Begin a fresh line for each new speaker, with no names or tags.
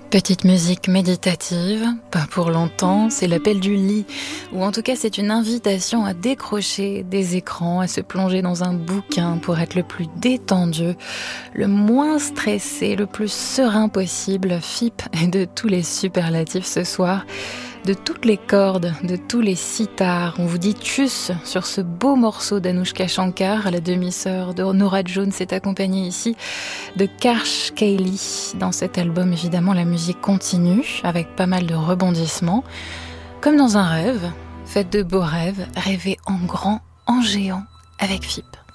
Petite musique méditative, pas pour longtemps, c'est l'appel du lit, ou en tout cas c'est une invitation à décrocher des écrans, à se plonger dans un bouquin pour être le plus détendu, le moins stressé, le plus serein possible. FIP et de tous les superlatifs ce soir, de toutes les cordes, de tous les sitars. On vous dit tchuss sur ce beau morceau d'Anushka Shankar. La demi-sœur de Norah Jones est accompagnée ici de Karsh Kayli. Dans cet album, évidemment, la musique continue avec pas mal de rebondissements. Comme dans un rêve, faites de beaux rêves, rêvez en grand, en géant avec FIP.